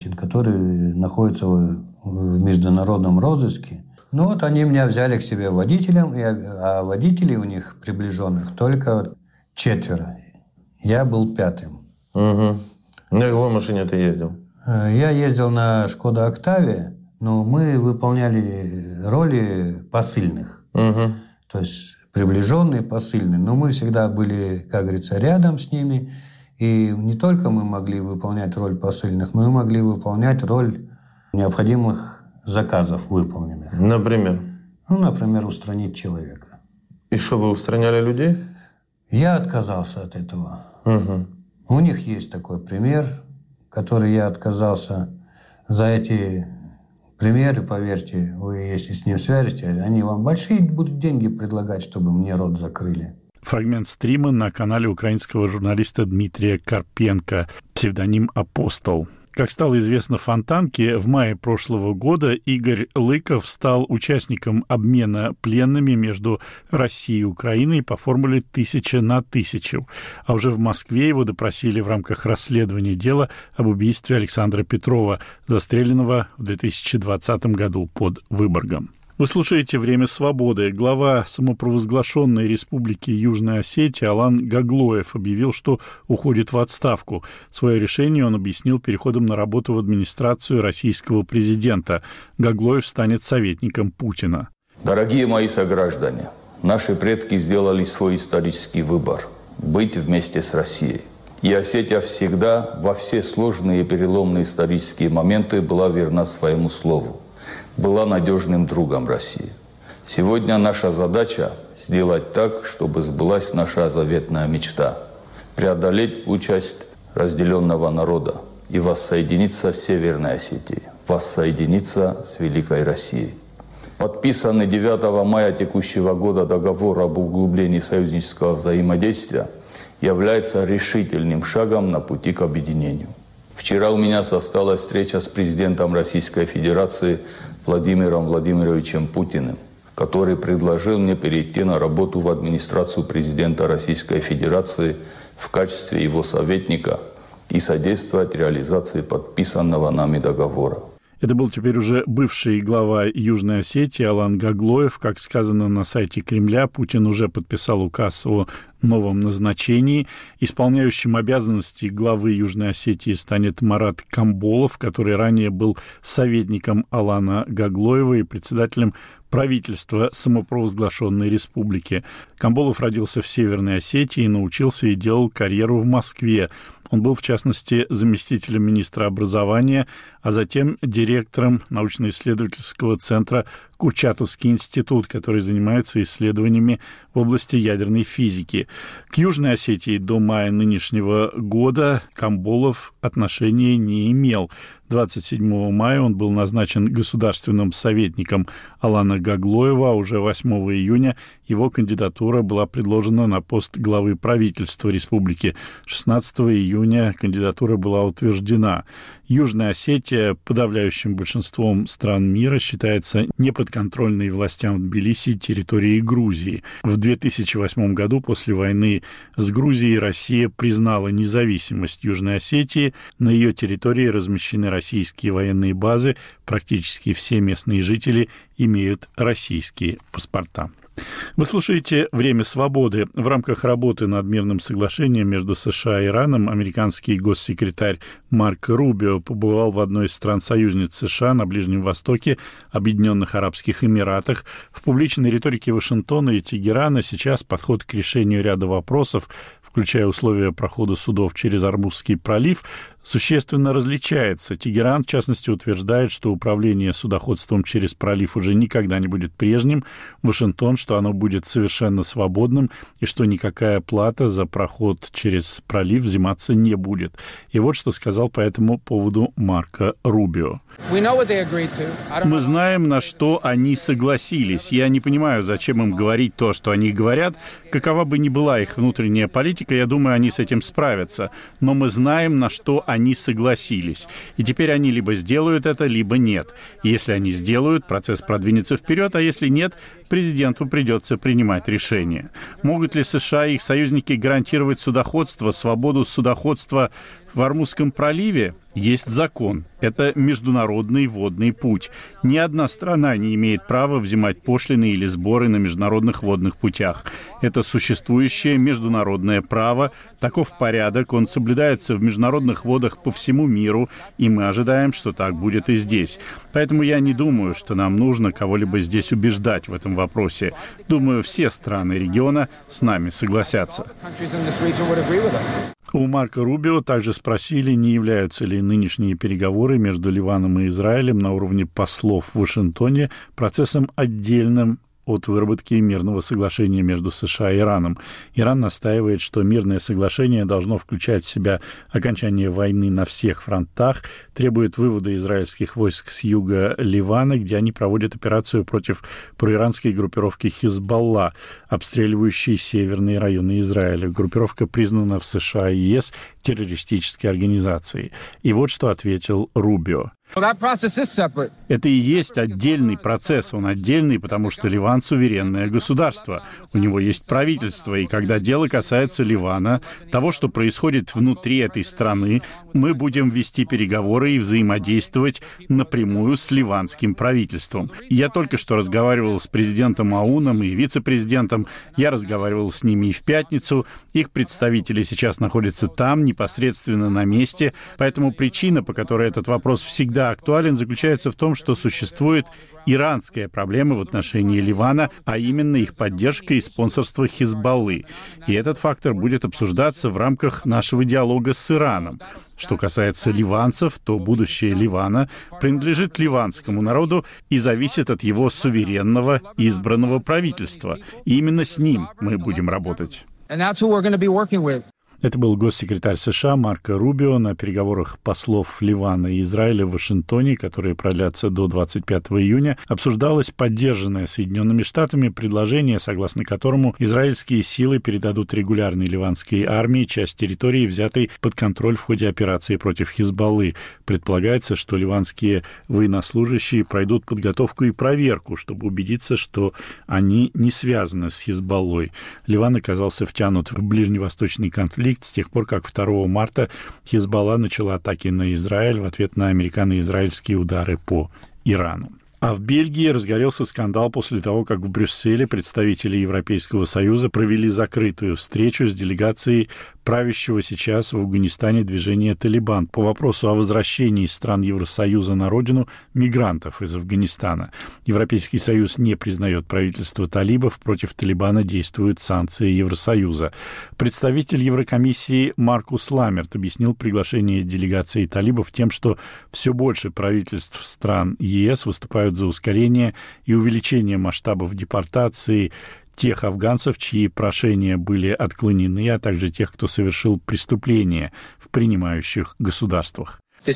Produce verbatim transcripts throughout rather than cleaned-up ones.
которые находятся в международном розыске. Ну вот они меня взяли к себе водителем, а водителей у них приближенных только четверо. Я был пятым. Угу. На какой машине ты ездил? Я ездил на «Шкода Октавия», но мы выполняли роли посыльных. Угу. То есть приближенные, посыльные. Но мы всегда были, как говорится, рядом с ними. И не только мы могли выполнять роль посыльных, но и могли выполнять роль необходимых заказов выполненных. Например? Ну, например, устранить человека. И что, вы устраняли людей? Я отказался от этого. Угу. У них есть такой пример, который я отказался. За эти примеры, поверьте, вы, если с ним свяжетесь, они вам большие будут деньги предлагать, чтобы мне рот закрыли. Фрагмент стрима на канале украинского журналиста Дмитрия Карпенко, псевдоним «Апостол». Как стало известно Фонтанке, в мае прошлого года Игорь Лыков стал участником обмена пленными между Россией и Украиной по формуле «тысяча на тысячу». А уже в Москве его допросили в рамках расследования дела об убийстве Александра Петрова, застреленного в две тысячи двадцатом году под Выборгом. Вы слушаете «Время свободы». Глава самопровозглашенной республики Южная Осетия Алан Гаглоев объявил, что уходит в отставку. Свое решение он объяснил переходом на работу в администрацию российского президента. Гаглоев станет советником Путина. Дорогие мои сограждане, наши предки сделали свой исторический выбор – быть вместе с Россией. И Осетия всегда, во все сложные и переломные исторические моменты, была верна своему слову. Была надежным другом России. Сегодня наша задача – сделать так, чтобы сбылась наша заветная мечта – преодолеть участь разделенного народа и воссоединиться с Северной Осетией, воссоединиться с Великой Россией. Подписанный девятого мая текущего года договор об углублении союзнического взаимодействия является решительным шагом на пути к объединению. Вчера у меня состоялась встреча с президентом Российской Федерации Владимиром Владимировичем Путиным, который предложил мне перейти на работу в администрацию президента Российской Федерации в качестве его советника и содействовать реализации подписанного нами договора. Это был теперь уже бывший глава Южной Осетии Алан Гаглоев. Как сказано на сайте Кремля, Путин уже подписал указ о новом назначении. Исполняющим обязанности главы Южной Осетии станет Марат Камболов, который ранее был советником Алана Гаглоева и председателем правительства самопровозглашенной республики. Камболов родился в Северной Осетии, научился и делал карьеру в Москве. Он был, в частности, заместителем министра образования, а затем директором научно-исследовательского центра Курчатовский институт, который занимается исследованиями в области ядерной физики. К Южной Осетии до мая нынешнего года Камболов отношения не имел. двадцать седьмого мая он был назначен государственным советником Алана Гаглоева, а уже восьмого июня его кандидатура была предложена на пост главы правительства республики. шестнадцатого июня кандидатура была утверждена. Южная Осетия подавляющим большинством стран мира считается неподконтрольной властям в Тбилиси территорией Грузии. В две тысячи восьмом году после войны с Грузией Россия признала независимость Южной Осетии. На ее территории размещены российские военные базы. Практически все местные жители имеют российские паспорта. Вы слушаете «Время свободы». В рамках работы над мирным соглашением между США и Ираном американский госсекретарь Марк Рубио побывал в одной из стран-союзниц США на Ближнем Востоке, Объединенных Арабских Эмиратах. В публичной риторике Вашингтона и Тегерана сейчас подход к решению ряда вопросов, включая условия прохода судов через Ормузский пролив, существенно различается. Тегеран, в частности, утверждает, что управление судоходством через пролив уже никогда не будет прежним. Вашингтон, что оно будет совершенно свободным и что никакая плата за проход через пролив взиматься не будет. И вот что сказал по этому поводу Марко Рубио. Мы знаем, на что они согласились. Я не понимаю, зачем им говорить то, что они говорят. Какова бы ни была их внутренняя политика, я думаю, они с этим справятся. Но мы знаем, на что они согласились. И теперь они либо сделают это, либо нет. И если они сделают, процесс продвинется вперед, а если нет, президенту придется принимать решение. Могут ли США и их союзники гарантировать судоходство, свободу судоходства В Ормузском проливе есть закон. Это международный водный путь. Ни одна страна не имеет права взимать пошлины или сборы на международных водных путях. Это существующее международное право. Таков порядок. Он соблюдается в международных водах по всему миру, и мы ожидаем, что так будет и здесь. Поэтому я не думаю, что нам нужно кого-либо здесь убеждать в этом вопросе. Думаю, все страны региона с нами согласятся. У Марко Рубио также спросили, не являются ли нынешние переговоры между Ливаном и Израилем на уровне послов в Вашингтоне процессом отдельным от выработки мирного соглашения между США и Ираном. Иран настаивает, что мирное соглашение должно включать в себя окончание войны на всех фронтах, требует вывода израильских войск с юга Ливана, где они проводят операцию против проиранской группировки Хизбалла, обстреливающей северные районы Израиля. Группировка признана в США и ЕС террористической организацией. И вот что ответил Рубио. Это и есть отдельный процесс. Он отдельный, потому что Ливан — суверенное государство. У него есть правительство. И когда дело касается Ливана, того, что происходит внутри этой страны, мы будем вести переговоры и взаимодействовать напрямую с ливанским правительством. Я только что разговаривал с президентом Ауном и вице-президентом. Я разговаривал с ними и в пятницу. Их представители сейчас находятся там, непосредственно на месте. Поэтому причина, по которой этот вопрос всегда актуален, заключается в том, что существует иранская проблема в отношении Ливана, а именно их поддержка и спонсорство Хизбаллы. И этот фактор будет обсуждаться в рамках нашего диалога с Ираном. Что касается ливанцев, то будущее Ливана принадлежит ливанскому народу и зависит от его суверенного избранного правительства. И именно с ним мы будем работать. Это был госсекретарь США Марко Рубио на переговорах послов Ливана и Израиля в Вашингтоне, которые продлятся до двадцать пятого июня. Обсуждалось поддержанное Соединенными Штатами предложение, согласно которому израильские силы передадут регулярной ливанской армии часть территории, взятой под контроль в ходе операции против Хизбаллы. Предполагается, что ливанские военнослужащие пройдут подготовку и проверку, чтобы убедиться, что они не связаны с Хизбаллой. Ливан оказался втянут в ближневосточный конфликт с тех пор, как второго марта Хизбалла начала атаки на Израиль в ответ на американо-израильские удары по Ирану. А в Бельгии разгорелся скандал после того, как в Брюсселе представители Европейского Союза провели закрытую встречу с делегацией правящего сейчас в Афганистане движения «Талибан» по вопросу о возвращении стран Евросоюза на родину мигрантов из Афганистана. Европейский Союз не признает правительство талибов, против Талибана действуют санкции Евросоюза. Представитель Еврокомиссии Маркус Ламерт объяснил приглашение делегации талибов тем, что все больше правительств стран ЕС выступают за ускорение и увеличение масштабов депортации тех афганцев, чьи прошения были отклонены, а также тех, кто совершил преступления в принимающих государствах.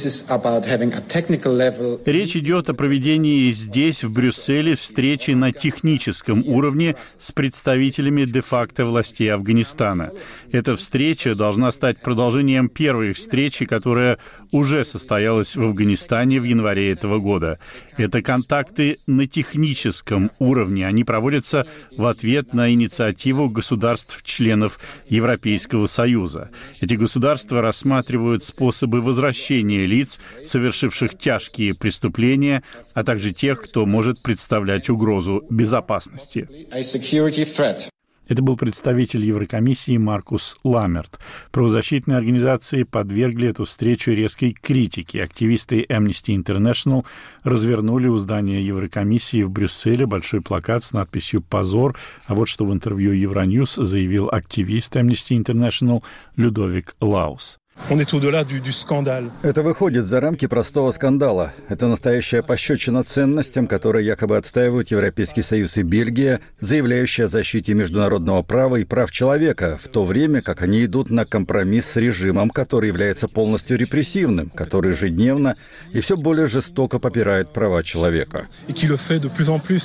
Речь идет о проведении здесь, в Брюсселе, встречи на техническом уровне с представителями де-факто властей Афганистана. Эта встреча должна стать продолжением первой встречи, которая уже состоялась в Афганистане в январе этого года. Это контакты на техническом уровне. Они проводятся в ответ на инициативу государств-членов Европейского Союза. Эти государства рассматривают способы возвращения лиц, совершивших тяжкие преступления, а также тех, кто может представлять угрозу безопасности. Это был представитель Еврокомиссии Маркус Ламерт. Правозащитные организации подвергли эту встречу резкой критике. Активисты Amnesty International развернули у здания Еврокомиссии в Брюсселе большой плакат с надписью «Позор». А вот что в интервью Евроньюз заявил активист Amnesty International Людовик Лаус. Это выходит за рамки простого скандала. Это настоящая пощечина ценностям, которые якобы отстаивают Европейский Союз и Бельгия, заявляющие о защите международного права и прав человека, в то время как они идут на компромисс с режимом, который является полностью репрессивным, который ежедневно и все более жестоко попирает права человека.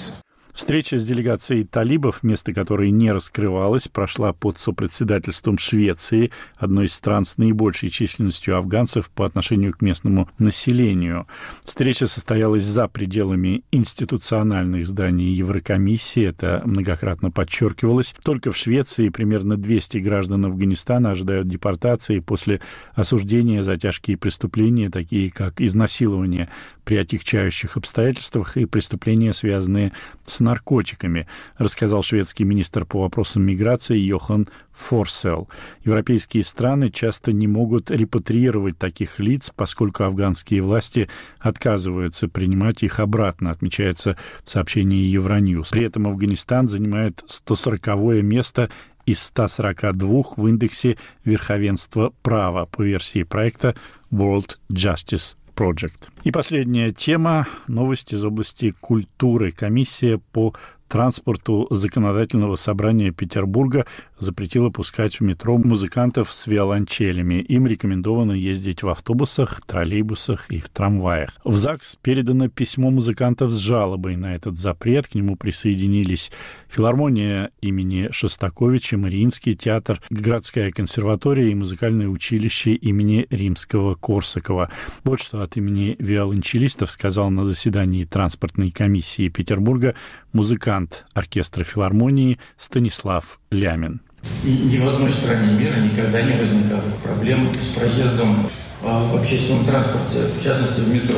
Встреча с делегацией талибов, место которой не раскрывалось, прошла под сопредседательством Швеции, одной из стран с наибольшей численностью афганцев по отношению к местному населению. Встреча состоялась за пределами институциональных зданий Еврокомиссии, это многократно подчеркивалось. Только в Швеции примерно двести граждан Афганистана ожидают депортации после осуждения за тяжкие преступления, такие как изнасилование при отягчающих обстоятельствах и преступления, связанные с наркотиками, рассказал шведский министр по вопросам миграции Йохан Форсел. Европейские страны часто не могут репатриировать таких лиц, поскольку афганские власти отказываются принимать их обратно, отмечается в сообщении Евроньюз. При этом Афганистан занимает сто сороковое место из ста сорока двух в индексе верховенства права по версии проекта World Justice Project. И последняя тема – новость из области культуры. Комиссия по транспорту Законодательного собрания Петербурга запретила пускать в метро музыкантов с виолончелями. Им рекомендовано ездить в автобусах, троллейбусах и в трамваях. В ЗАГС передано письмо музыкантов с жалобой на этот запрет. К нему присоединились филармония имени Шостаковича, Мариинский театр, городская консерватория и музыкальное училище имени Римского-Корсакова. Вот что от имени виолончелистов сказал на заседании транспортной комиссии Петербурга музыкант оркестра филармонии Станислав Лямин. И ни в одной стране мира никогда не возникало проблем с проездом в общественном транспорте, в частности в метро.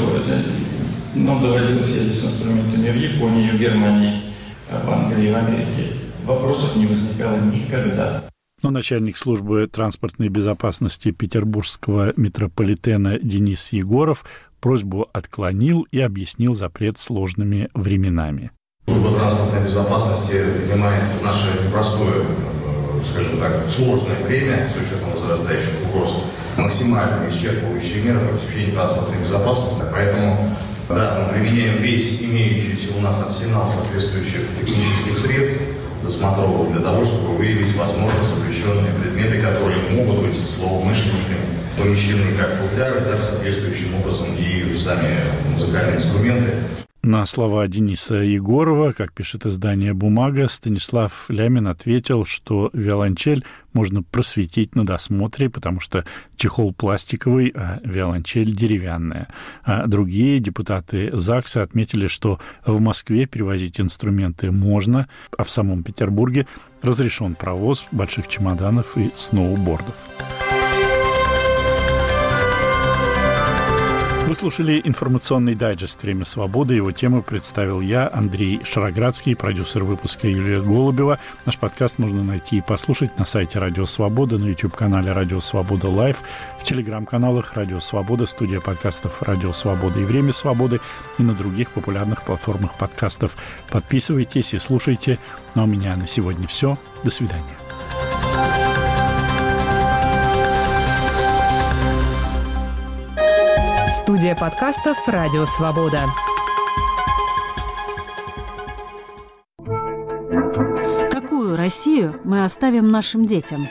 Нам доводилось ездить с инструментами в Японии, в Германии, в Англии, в Америке. Вопросов не возникало никогда. Но начальник службы транспортной безопасности петербургского метрополитена Денис Егоров просьбу отклонил и объяснил запрет сложными временами. Служба транспортной безопасности принимает наше непростое, скажем так, сложное время с учетом возрастающих угроз максимально исчерпывающие меры по обеспечению транспортной безопасности. Поэтому, да, мы применяем весь имеющийся у нас арсенал соответствующих технических средств досмотровых для того, чтобы выявить возможно запрещенные предметы, которые могут быть злоумышленниками помещены как футляры, так соответствующим образом и сами музыкальные инструменты. На слова Дениса Егорова, как пишет издание «Бумага», Станислав Лямин ответил, что виолончель можно просветить на досмотре, потому что чехол пластиковый, а виолончель деревянная. А другие депутаты ЗАГСа отметили, что в Москве перевозить инструменты можно, а в самом Петербурге разрешен провоз больших чемоданов и сноубордов. Вы слушали информационный дайджест «Время свободы». Его тему представил я, Андрей Шароградский, продюсер выпуска Юлия Голубева. Наш подкаст можно найти и послушать на сайте «Радио Свобода», на YouTube-канале «Радио Свобода Лайв», в телеграм-каналах «Радио Свобода», студия подкастов «Радио Свобода» и «Время свободы» и на других популярных платформах подкастов. Подписывайтесь и слушайте. Ну а у меня на сегодня все. До свидания. Студия подкастов «Радио Свобода». Какую Россию мы оставим нашим детям?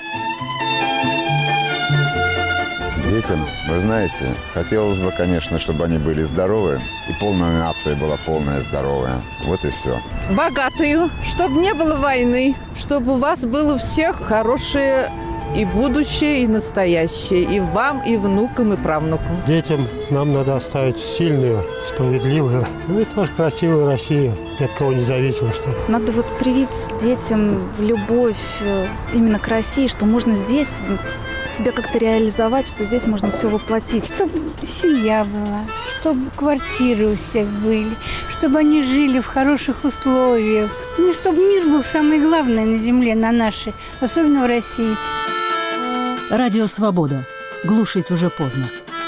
Детям, вы знаете, хотелось бы, конечно, чтобы они были здоровы, и полная нация была полная здоровая. Вот и все. Богатую, чтобы не было войны, чтобы у вас было у всех хорошее и будущее, и настоящее, и вам, и внукам, и правнукам. Детям нам надо оставить сильную, справедливую, ну и тоже красивую Россию, ни от кого не зависимо. Что... Надо вот привить детям любовь именно к России, что можно здесь себя как-то реализовать, что здесь можно все воплотить. Чтобы семья была, чтобы квартиры у всех были, чтобы они жили в хороших условиях. Ну, чтобы мир был самое главное на земле, на нашей, особенно в России. Радио Свобода. Глушить уже поздно.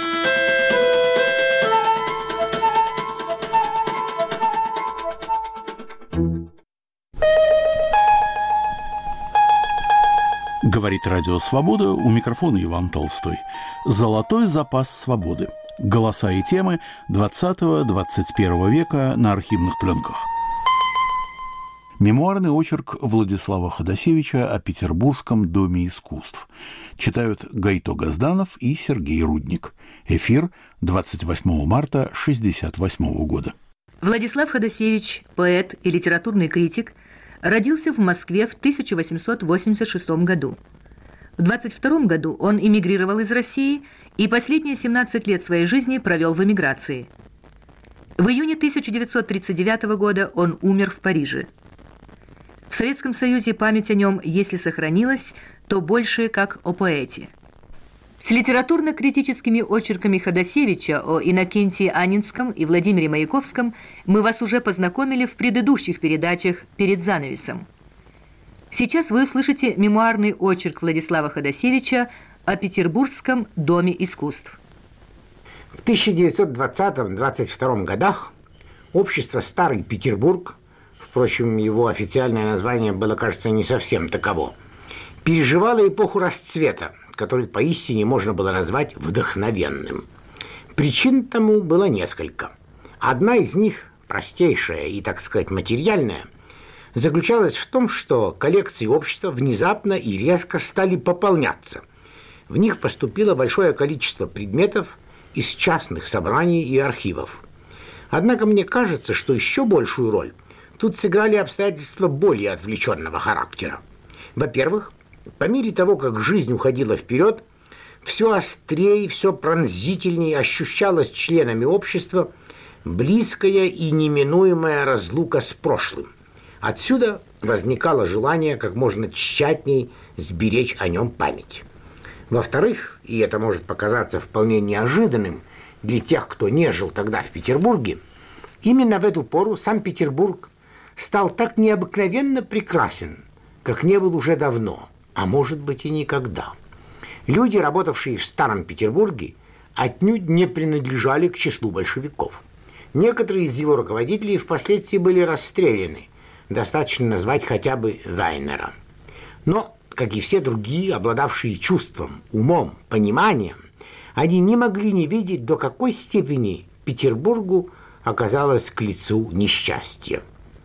Говорит Радио Свобода, у микрофона Иван Толстой. Золотой запас свободы. Голоса и темы двадцатого-двадцать первого века на архивных пленках. Мемуарный очерк Владислава Ходосевича о Петербургском доме искусств. Читают Гайто Газданов и Сергей Рудник. Эфир двадцать восьмого марта шестьдесят восьмого года. Владислав Ходосевич, поэт и литературный критик, родился в Москве в тысяча восемьсот восемьдесят шестом году. В двадцать втором году он эмигрировал из России и последние семнадцать лет своей жизни провел в эмиграции. В июне тысяча девятьсот тридцать девятого года он умер в Париже. В Советском Союзе память о нем, если сохранилась, то больше как о поэте. С литературно-критическими очерками Ходосевича о Иннокентии Анинском и Владимире Маяковском мы вас уже познакомили в предыдущих передачах «Перед занавесом». Сейчас вы услышите мемуарный очерк Владислава Ходосевича о Петербургском доме искусств. В тысяча девятьсот двадцатом — двадцать втором годах общество «Старый Петербург», впрочем, его официальное название было, кажется, не совсем таково, переживало эпоху расцвета, который поистине можно было назвать вдохновенным. Причин тому было несколько. Одна из них, простейшая и, так сказать, материальная, заключалась в том, что коллекции общества внезапно и резко стали пополняться. В них поступило большое количество предметов из частных собраний и архивов. Однако мне кажется, что еще большую роль тут сыграли обстоятельства более отвлеченного характера. Во-первых, по мере того, как жизнь уходила вперед, все острее, все пронзительнее ощущалась членами общества близкая и неминуемая разлука с прошлым. Отсюда возникало желание как можно тщательней сберечь о нем память. Во-вторых, и это может показаться вполне неожиданным для тех, кто не жил тогда в Петербурге, именно в эту пору сам Петербург стал так необыкновенно прекрасен, как не был уже давно, а может быть и никогда. Люди, работавшие в Старом Петербурге, отнюдь не принадлежали к числу большевиков. Некоторые из его руководителей впоследствии были расстреляны, достаточно назвать хотя бы Вайнера. Но, как и все другие, обладавшие чувством, умом, пониманием, они не могли не видеть, до какой степени Петербургу оказалось к лицу несчастье.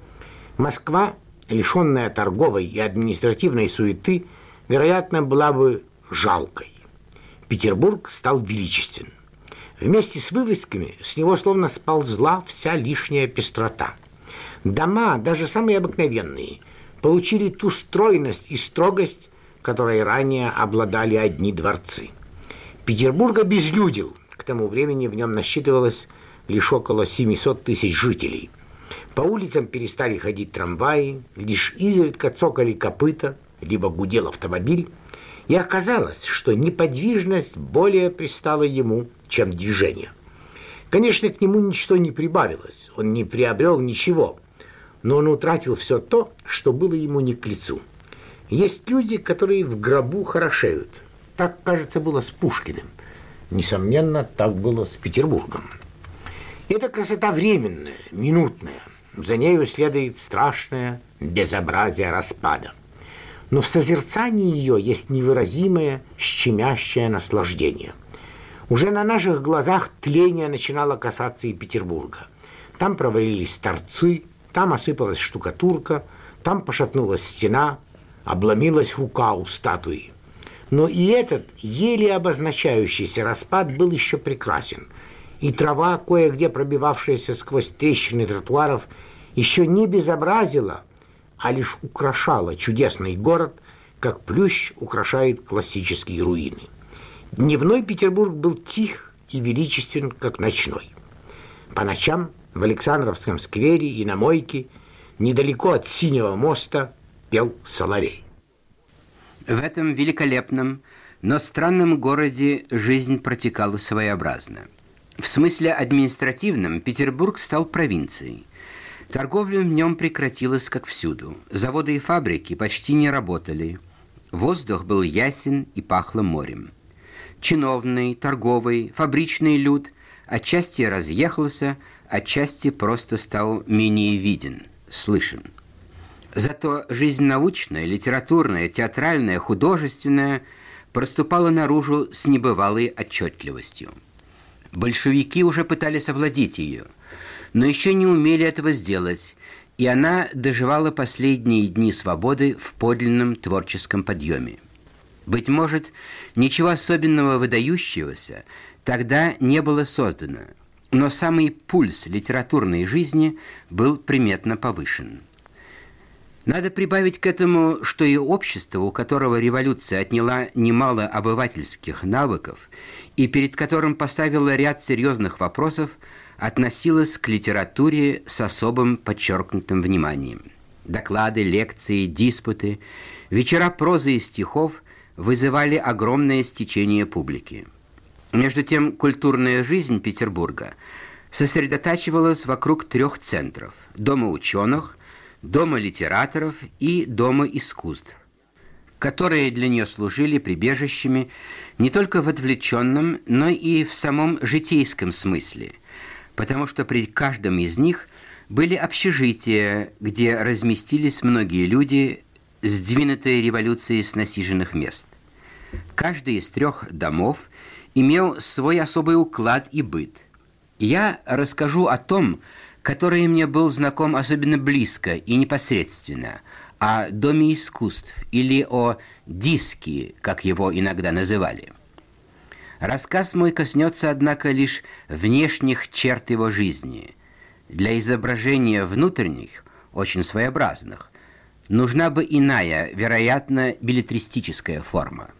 Москва, лишенная торговой и административной суеты, вероятно, была бы жалкой. Петербург стал величествен. Вместе с вывесками с него словно сползла вся лишняя пестрота. Дома, даже самые обыкновенные, получили ту стройность и строгость, которой ранее обладали одни дворцы. Петербург обезлюдил. К тому времени в нем насчитывалось лишь около семисот тысяч жителей. По улицам перестали ходить трамваи, лишь изредка цокали копыта, либо гудел автомобиль, и оказалось, что неподвижность более пристала ему, чем движение. Конечно, к нему ничто не прибавилось, он не приобрел ничего, но он утратил все то, что было ему не к лицу. Есть люди, которые в гробу хорошеют. Так, кажется, было с Пушкиным. Несомненно, так было с Петербургом. Эта красота временная, минутная. За нею следует страшное безобразие распада. Но в созерцании ее есть невыразимое, щемящее наслаждение. Уже на наших глазах тление начинало касаться и Петербурга. Там провалились торцы, там осыпалась штукатурка, там пошатнулась стена, обломилась рука у статуи. Но и этот еле обозначающийся распад был еще прекрасен. И трава, кое-где пробивавшаяся сквозь трещины тротуаров, еще не безобразила, а лишь украшала чудесный город, как плющ украшает классические руины. Дневной Петербург был тих и величествен, как ночной. По ночам в Александровском сквере и на Мойке, недалеко от Синего моста, пел соловей. В этом великолепном, но странном городе жизнь протекала своеобразно. В смысле административном Петербург стал провинцией. Торговля в нем прекратилась, как всюду. Заводы и фабрики почти не работали. Воздух был ясен и пахло морем. Чиновный, торговый, фабричный люд отчасти разъехался, отчасти просто стал менее виден, слышен. Зато жизнь научная, литературная, театральная, художественная проступала наружу с небывалой отчетливостью. Большевики уже пытались овладеть ее, но еще не умели этого сделать, и она доживала последние дни свободы в подлинном творческом подъеме. Быть может, ничего особенного выдающегося тогда не было создано. но самый пульс литературной жизни был приметно повышен. Надо прибавить к этому, что и общество, у которого революция отняла немало обывательских навыков и перед которым поставила ряд серьезных вопросов, относилось к литературе с особым подчеркнутым вниманием. Доклады, лекции, диспуты, вечера прозы и стихов вызывали огромное стечение публики. Между тем, культурная жизнь Петербурга сосредотачивалась вокруг трех центров – Дома ученых, Дома литераторов и Дома искусств, которые для нее служили прибежищами не только в отвлеченном, но и в самом житейском смысле, потому что при каждом из них были общежития, где разместились многие люди, сдвинутые революцией с насиженных мест. Каждый из трех домов имел свой особый уклад и быт. Я расскажу о том, который мне был знаком особенно близко и непосредственно, о Доме искусств или о диске, как его иногда называли. Рассказ мой коснется, однако, лишь внешних черт его жизни. Для изображения внутренних, очень своеобразных, нужна бы иная, вероятно, беллетристическая форма.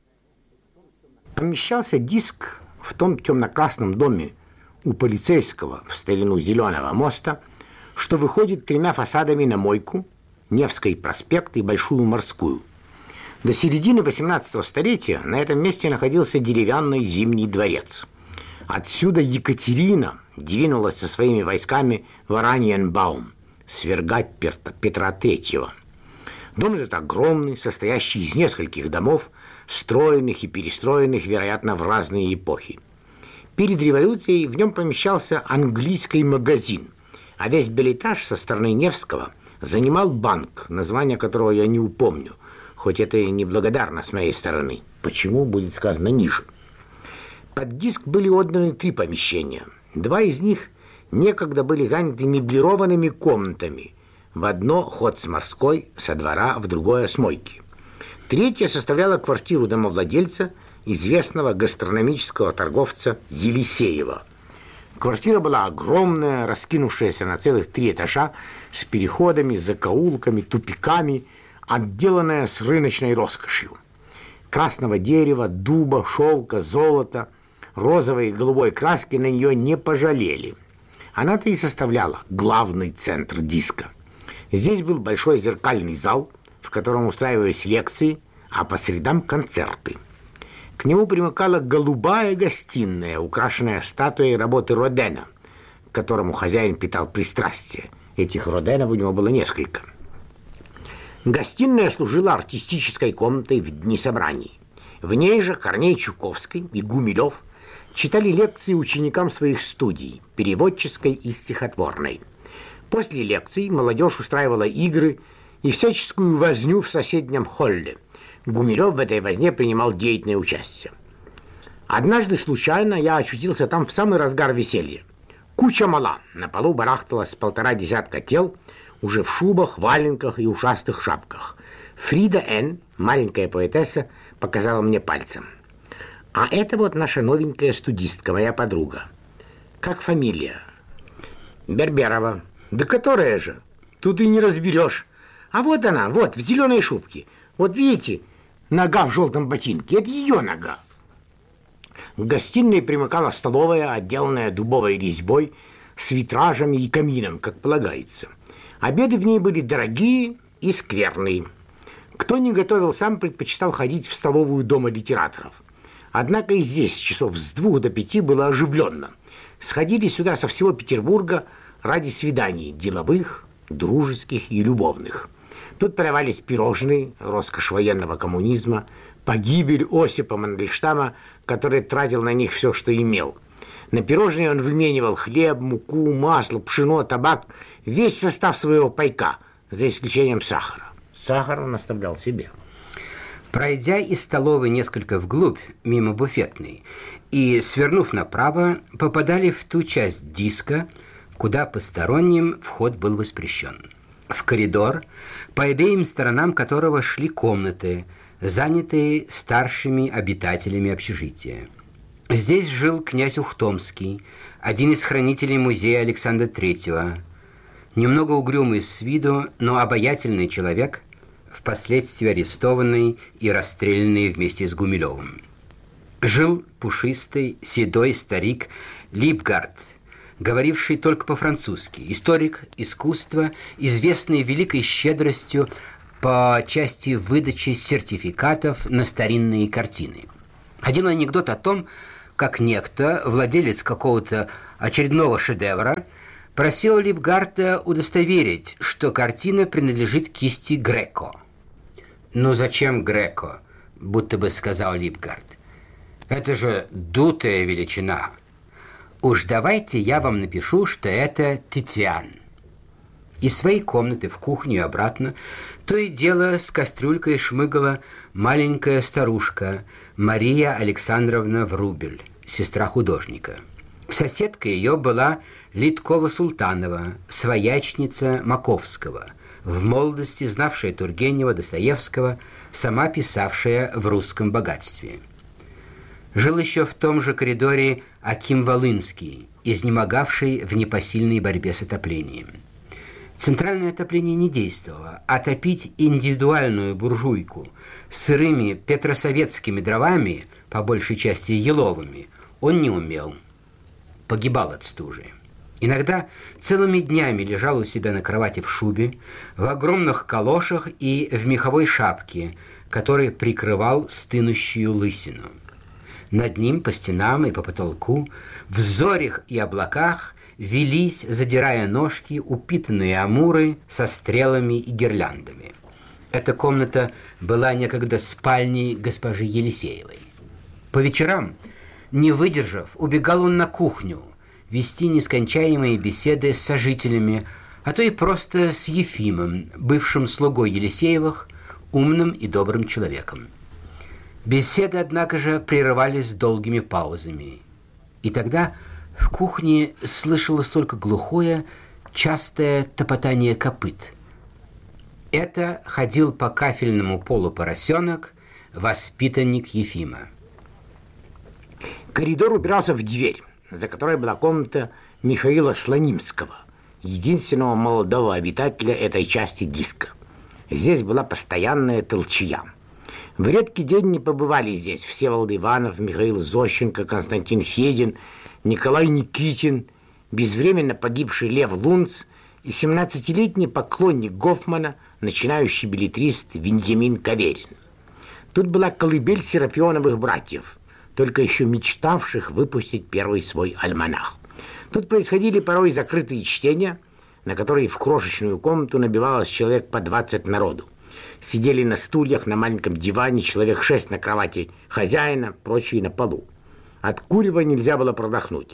Помещался диск в том темно-красном доме у полицейского в старину Зеленого моста, что выходит тремя фасадами на Мойку, Невский проспект и Большую Морскую. До середины восемнадцатого столетия на этом месте находился деревянный Зимний дворец. Отсюда Екатерина двинулась со своими войсками в Ораниенбаум свергать Петра Третьего. Дом этот огромный, состоящий из нескольких домов, строенных и перестроенных, вероятно, в разные эпохи. Перед революцией в нем помещался английский магазин, а весь бельэтаж со стороны Невского занимал банк, название которого я не упомню, хоть это и неблагодарно с моей стороны. Почему, будет сказано ниже. Под диск были отданы три помещения. Два из них некогда были заняты меблированными комнатами. В одно ход с морской, со двора, в другое с мойки. Третья составляла квартиру домовладельца, известного гастрономического торговца Елисеева. Квартира была огромная, раскинувшаяся на целых три этажа, с переходами, закоулками, тупиками, отделанная с рыночной роскошью. Красного дерева, дуба, шелка, золота, розовой и голубой краски на нее не пожалели. Она-то и составляла главный центр диска. Здесь был большой зеркальный зал, в котором устраивались лекции, а по средам концерты. К нему примыкала голубая гостиная, украшенная статуей работы Родена, к которому хозяин питал пристрастие. Этих Роденов у него было несколько. Гостиная служила артистической комнатой в дни собраний. В ней же Корней Чуковский и Гумилев читали лекции ученикам своих студий, переводческой и стихотворной. После лекций молодежь устраивала игры и всяческую возню в соседнем холле. Гумилев в этой возне принимал деятельное участие. Однажды случайно я очутился там в самый разгар веселья. Куча мала, на полу барахталось полтора десятка тел, уже в шубах, валенках и ушастых шапках. Фрида Н., маленькая поэтесса, показала мне пальцем. А это вот наша новенькая студистка, моя подруга. Как фамилия? Берберова. Да которая же? Тут и не разберешь. А вот она, вот, в зеленой шубке. Вот видите, нога в желтом ботинке. Это ее нога. В гостиной примыкала столовая, отделанная дубовой резьбой, с витражами и камином, как полагается. Обеды в ней были дорогие и скверные. Кто не готовил сам, предпочитал ходить в столовую Дома литераторов. Однако и здесь часов с двух до пяти было оживленно. Сходили сюда со всего Петербурга ради свиданий деловых, дружеских и любовных. Тут подавались пирожные, роскошь военного коммунизма, погибель Осипа Мандельштама, который тратил на них все, что имел. На пирожные он выменивал хлеб, муку, масло, пшено, табак, весь состав своего пайка, за исключением сахара. Сахар он оставлял себе. Пройдя из столовой несколько вглубь, мимо буфетной, и, свернув направо, попадали в ту часть диска, куда посторонним вход был воспрещен. В коридор, по обеим сторонам которого шли комнаты, занятые старшими обитателями общежития. Здесь жил князь Ухтомский, один из хранителей музея Александра Третьего. Немного угрюмый с виду, но обаятельный человек, впоследствии арестованный и расстрелянный вместе с Гумилевым. Жил пушистый, седой старик Липгард, говоривший только по-французски, историк искусства, известный великой щедростью по части выдачи сертификатов на старинные картины. Ходил анекдот о том, как некто, владелец какого-то очередного шедевра, просил Липгарда удостоверить, что картина принадлежит кисти Греко. «Ну зачем Греко?» – будто бы сказал Липгард. «Это же дутая величина. Уж давайте я вам напишу, что это Титиан». Из своей комнаты в кухню и обратно то и дело с кастрюлькой шмыгала маленькая старушка Мария Александровна Врубель, сестра художника. Соседка ее была Литкова-Султанова, своячница Маковского, в молодости знавшая Тургенева, Достоевского, сама писавшая в «Русском богатстве». Жил еще в том же коридоре Аким Волынский, изнемогавший в непосильной борьбе с отоплением. Центральное отопление не действовало, а топить индивидуальную буржуйку сырыми петросоветскими дровами, по большей части еловыми, он не умел. Погибал от стужи. Иногда целыми днями лежал у себя на кровати в шубе, в огромных калошах и в меховой шапке, который прикрывал стынущую лысину. Над ним по стенам и по потолку, в зорях и облаках велись, задирая ножки, упитанные амуры со стрелами и гирляндами. Эта комната была некогда спальней госпожи Елисеевой. По вечерам, не выдержав, убегал он на кухню, вести нескончаемые беседы с сожителями, а то и просто с Ефимом, бывшим слугой Елисеевых, умным и добрым человеком. Беседы, однако же, прерывались долгими паузами. И тогда в кухне слышалось только глухое, частое топотание копыт. Это ходил по кафельному полу поросенок, воспитанник Ефима. Коридор упирался в дверь, за которой была комната Михаила Слонимского, единственного молодого обитателя этой части диска. Здесь была постоянная толчья. В редкий день не побывали здесь Всеволод Иванов, Михаил Зощенко, Константин Хедин, Николай Никитин, безвременно погибший Лев Лунц и семнадцатилетний поклонник Гофмана, начинающий беллетрист Веньямин Каверин. Тут была колыбель Серапионовых братьев, только еще мечтавших выпустить первый свой альманах. Тут происходили порой закрытые чтения, на которые в крошечную комнату набивалось человек по двадцать народу. Сидели на стульях, на маленьком диване, человек шесть на кровати хозяина, прочие на полу. От курева нельзя было продохнуть.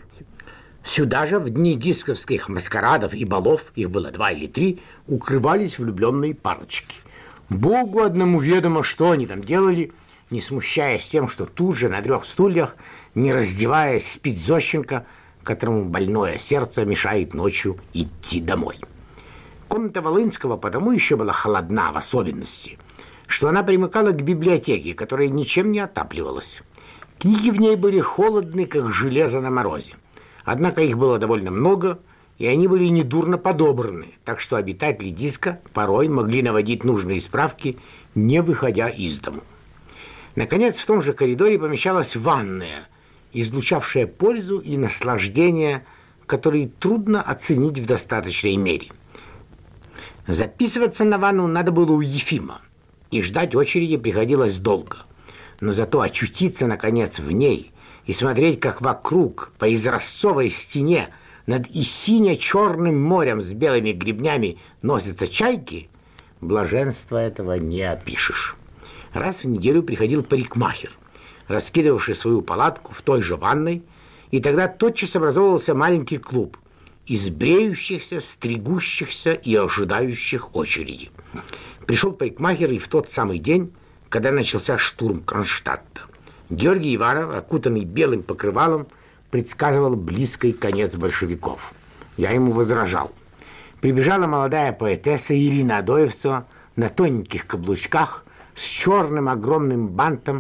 Сюда же в дни дисковских маскарадов и балов, их было два или три, укрывались влюбленные парочки. Богу одному ведомо, что они там делали, не смущаясь тем, что тут же на трех стульях, не раздеваясь, спит Зощенко, которому больное сердце мешает ночью идти домой. Комната Волынского потому еще была холодна в особенности, что она примыкала к библиотеке, которая ничем не отапливалась. Книги в ней были холодны, как железо на морозе. Однако их было довольно много, и они были недурно подобраны, так что обитатели диска порой могли наводить нужные справки, не выходя из дому. Наконец, в том же коридоре помещалась ванная, излучавшая пользу и наслаждение, которые трудно оценить в достаточной мере. Записываться на ванну надо было у Ефима, и ждать очереди приходилось долго. Но зато очутиться, наконец, в ней и смотреть, как вокруг, по изразцовой стене, над и сине-черным морем с белыми гребнями носятся чайки, блаженства этого не опишешь. Раз в неделю приходил парикмахер, раскидывавший свою палатку в той же ванной, и тогда тотчас образовывался маленький клуб из бреющихся, стригущихся и ожидающих очереди. Пришел парикмахер и в тот самый день, когда начался штурм Кронштадта. Георгий Иванов, окутанный белым покрывалом, предсказывал близкий конец большевиков. Я ему возражал. Прибежала молодая поэтесса Ирина Адоевцева на тоненьких каблучках с черным огромным бантом, в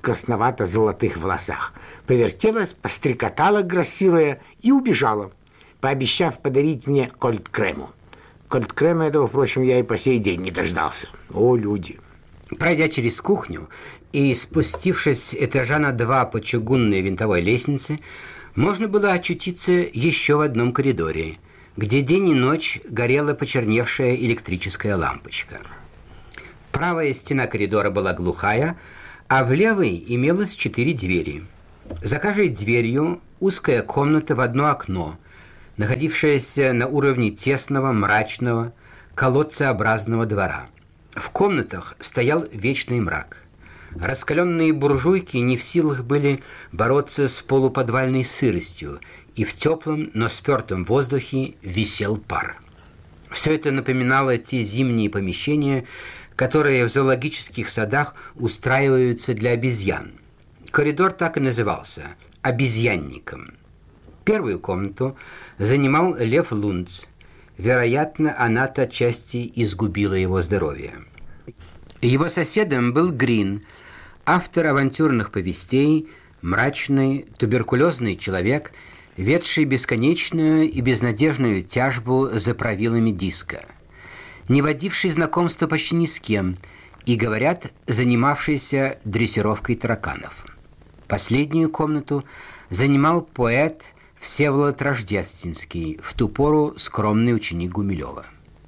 красновато-золотых волосах. Повертелась, пострекотала, грассируя, и убежала, пообещав подарить мне кольт-крему. Кольт-крема этого, впрочем, я и по сей день не дождался. О, люди! Пройдя через кухню и спустившись этажа на два по чугунной винтовой лестнице, можно было очутиться еще в одном коридоре, где день и ночь горела почерневшая электрическая лампочка. Правая стена коридора была глухая, а в левой имелось четыре двери. За каждой дверью узкая комната в одно окно, находившаяся на уровне тесного, мрачного, колодцеобразного двора. В комнатах стоял вечный мрак. Раскаленные буржуйки не в силах были бороться с полуподвальной сыростью, и в теплом, но спертом воздухе висел пар. Все это напоминало те зимние помещения, которые в зоологических садах устраиваются для обезьян. Коридор так и назывался – обезьянником. Первую комнату занимал Лев Лунц. Вероятно, она-то отчасти изгубила его здоровье. Его соседом был Грин, автор авантюрных повестей, мрачный, туберкулезный человек, ведший бесконечную и безнадежную тяжбу за правилами диска, не водивший знакомства почти ни с кем и, говорят, занимавшийся дрессировкой тараканов. Последнюю комнату занимал поэт Всеволод Рождественский, в ту пору скромный ученик Гумилева.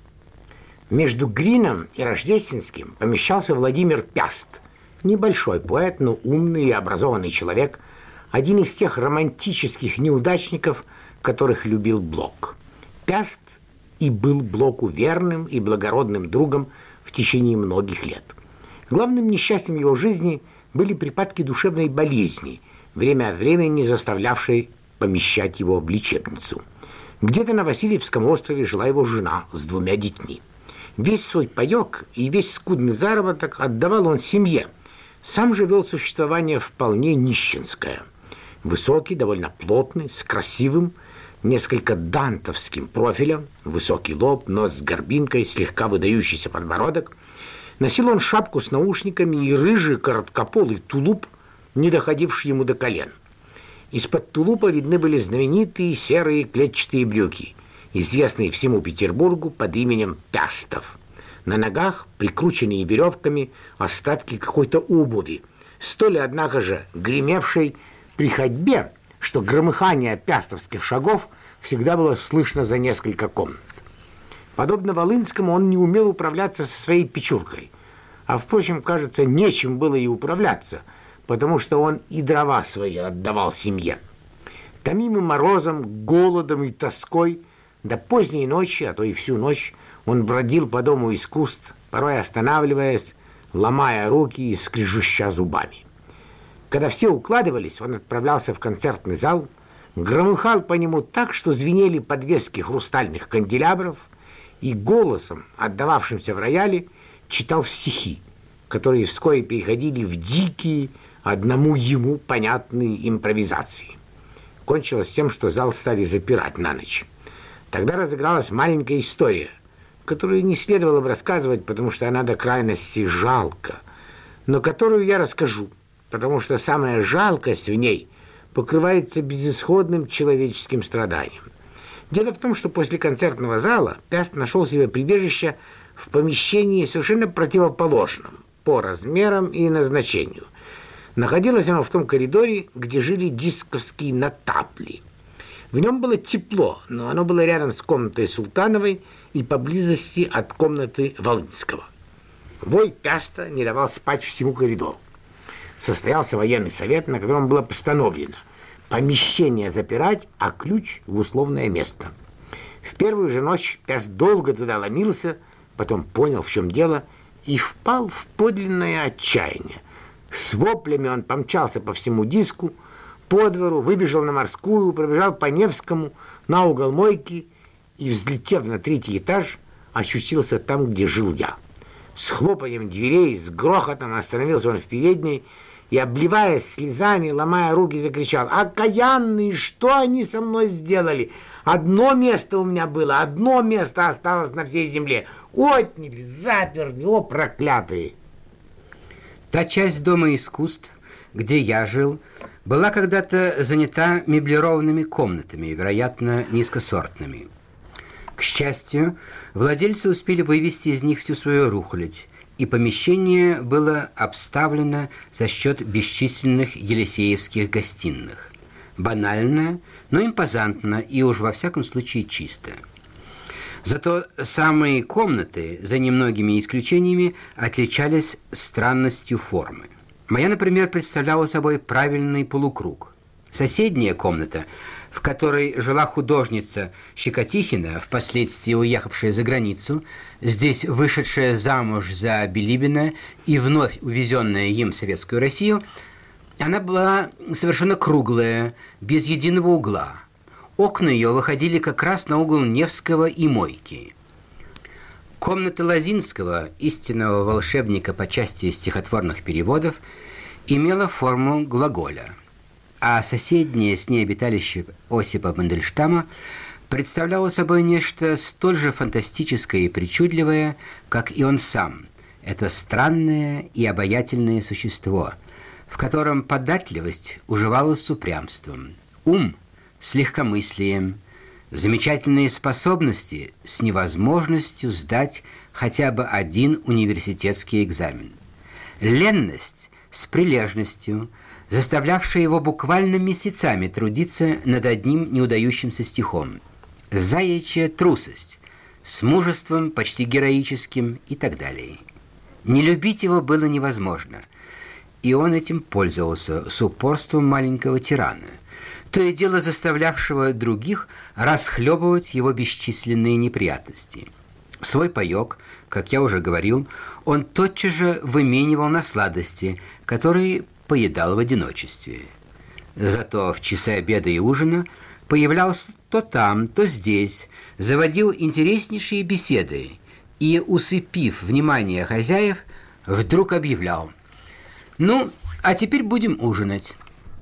Между Грином и Рождественским помещался Владимир Пяст, небольшой поэт, но умный и образованный человек, один из тех романтических неудачников, которых любил Блок. Пяст и был Блоку верным и благородным другом в течение многих лет. Главным несчастьем его жизни были припадки душевной болезни, время от времени заставлявшей помещать его в лечебницу. Где-то на Васильевском острове жила его жена с двумя детьми. Весь свой паёк и весь скудный заработок отдавал он семье. Сам же вел существование вполне нищенское. Высокий, довольно плотный, с красивым, несколько дантовским профилем, высокий лоб, нос с горбинкой, слегка выдающийся подбородок. Носил он шапку с наушниками и рыжий короткополый тулуп, не доходивший ему до колен. Из-под тулупа видны были знаменитые серые клетчатые брюки, известные всему Петербургу под именем Пястов. На ногах, прикрученные веревками, остатки какой-то обуви, столь, однако же, гремевшей при ходьбе, что громыхание пястовских шагов всегда было слышно за несколько комнат. Подобно Волынскому, он не умел управляться со своей печуркой. А, впрочем, кажется, нечем было и управляться, потому что он и дрова свои отдавал семье. Томимый морозом, голодом и тоской, до поздней ночи, а то и всю ночь, он бродил по дому искусств, порой останавливаясь, ломая руки и скрежеща зубами. Когда все укладывались, он отправлялся в концертный зал, громыхал по нему так, что звенели подвески хрустальных канделябров, и голосом, отдававшимся в рояле, читал стихи, которые вскоре переходили в дикие, одному ему понятные импровизации. Кончилось тем, что зал стали запирать на ночь. Тогда разыгралась маленькая история, которую не следовало бы рассказывать, потому что она до крайности жалко, но которую я расскажу, потому что самая жалкость в ней покрывается безысходным человеческим страданием. Дело в том, что после концертного зала Пяст нашел себе прибежище в помещении совершенно противоположном по размерам и назначению. Находилось оно в том коридоре, где жили дисковские нотабли. В нем было тепло, но оно было рядом с комнатой Султановой и поблизости от комнаты Волынского. Вой Пяста не давал спать всему коридору. Состоялся военный совет, на котором было постановлено помещение запирать, а ключ в условное место. В первую же ночь Пяст долго туда ломился, потом понял, в чем дело, и впал в подлинное отчаяние. С воплями он помчался по всему диску, по двору, выбежал на Морскую, пробежал по Невскому, на угол Мойки и, взлетев на третий этаж, очутился там, где жил я. С хлопанием дверей, с грохотом остановился он в передней и, обливаясь слезами, ломая руки, закричал: «Окаянные, что они со мной сделали? Одно место у меня было, одно место осталось на всей земле. Отняли, заперли, о, проклятые!» Та часть Дома искусств, где я жил, была когда-то занята меблированными комнатами, вероятно, низкосортными. К счастью, владельцы успели вывести из них всю свою рухлядь, и помещение было обставлено за счет бесчисленных елисеевских гостиных. Банально, но импозантно и уж во всяком случае чисто. Зато самые комнаты, за немногими исключениями, отличались странностью формы. Моя, например, представляла собой правильный полукруг. Соседняя комната, в которой жила художница Щекотихина, впоследствии уехавшая за границу, здесь вышедшая замуж за Билибина и вновь увезенная им в Советскую Россию, она была совершенно круглая, без единого угла. Окна ее выходили как раз на угол Невского и Мойки. Комната Лозинского, истинного волшебника по части стихотворных переводов, имела форму глаголя, а соседнее с ней обиталище Осипа Мандельштама представляло собой нечто столь же фантастическое и причудливое, как и он сам. Это странное и обаятельное существо, в котором податливость уживалась с упрямством, ум с легкомыслием, замечательные способности с невозможностью сдать хотя бы один университетский экзамен, ленность с прилежностью, заставлявшая его буквально месяцами трудиться над одним неудающимся стихом, заячья трусость с мужеством почти героическим и так далее. Не любить его было невозможно, и он этим пользовался с упорством маленького тирана, то и дело заставлявшего других расхлебывать его бесчисленные неприятности. Свой паёк, как я уже говорил, он тотчас же выменивал на сладости, которые поедал в одиночестве. Зато в часы обеда и ужина появлялся то там, то здесь, заводил интереснейшие беседы и, усыпив внимание хозяев, вдруг объявлял: «Ну, а теперь будем ужинать».